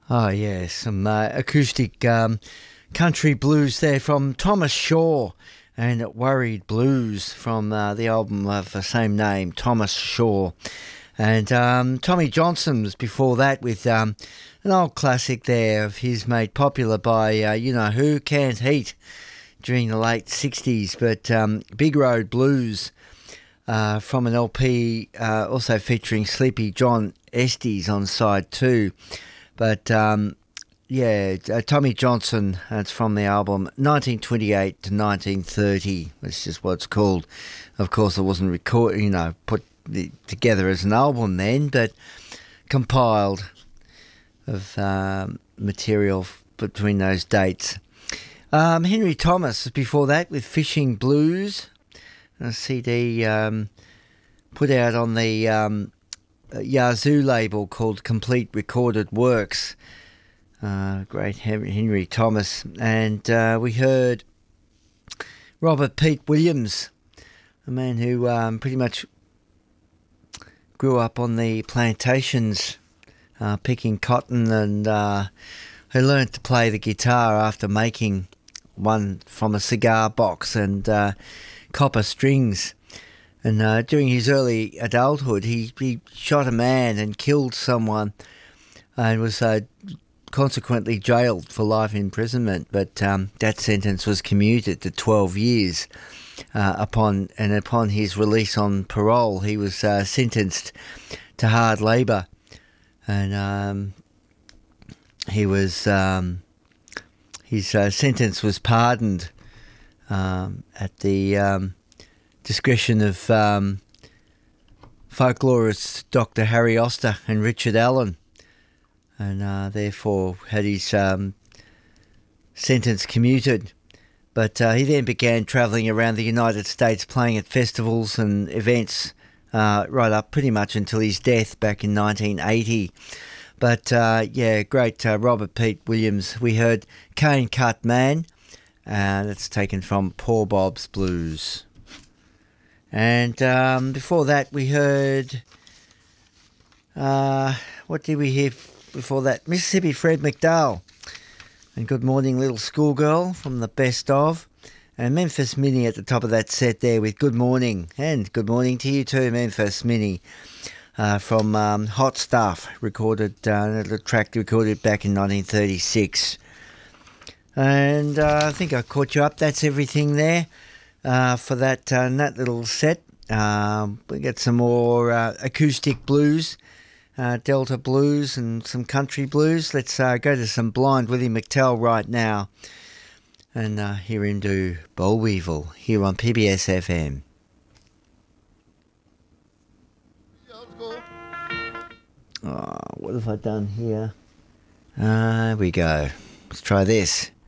Oh, yeah, some acoustic country blues there from Thomas Shaw and Worried Blues from the album of the same name, Thomas Shaw. And Tommy Johnson was before that with an old classic there of his made popular by You Know Who, Can't Heat, during the late 60s. But Big Road Blues from an LP also featuring Sleepy John Estes on side 2. But Tommy Johnson, it's from the album 1928 to 1930. That's just what it's called. Of course, it wasn't recorded, put together as an album then, but compiled of material between those dates. Henry Thomas before that with Fishing Blues, a CD put out on the Yazoo label called Complete Recorded Works. Great Henry Thomas. And we heard Robert Pete Williams, a man who pretty much grew up on the plantations picking cotton, and who learned to play the guitar after making one from a cigar box and copper strings. And during his early adulthood, he shot a man and killed someone and was consequently jailed for life imprisonment. But that sentence was commuted to 12 years. Upon his release on parole, he was sentenced to hard labour. And his sentence was pardoned at the discretion of folklorists Dr. Harry Oster and Richard Allen, and therefore had his sentence commuted. But he then began travelling around the United States, playing at festivals and events right up pretty much until his death back in 1980. But great Robert Pete Williams. We heard Cane Cut Man, that's taken from Poor Bob's Blues. And before that, we heard, what did we hear before that? Mississippi Fred McDowell and Good Morning Little Schoolgirl from the Best Of. And Memphis Minnie at the top of that set there with Good Morning. And good morning to you too, Memphis Minnie, from Hot Stuff, the track recorded back in 1936. And I think I caught you up. That's everything there. For that little set. We get some more acoustic blues, Delta blues and some country blues. Let's go to some Blind Willie McTell right now and hear him do Boll Weevil here on PBS FM. Oh, what have I done here? Here we go. Let's try this.